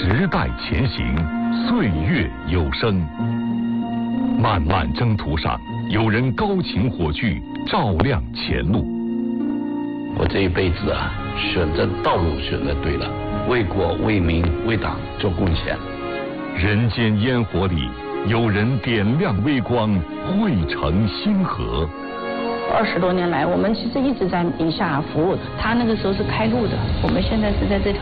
时代前行，岁月有声。漫漫征途上，有人高擎火炬，照亮前路。 我这一辈子啊，选择道路选择对了，为国为民为党做贡献。 人间烟火里，有人点亮微光，汇成星河。 20多年来，我们其实一直在宁夏服务。他那个时候是开路的，我们现在是在这条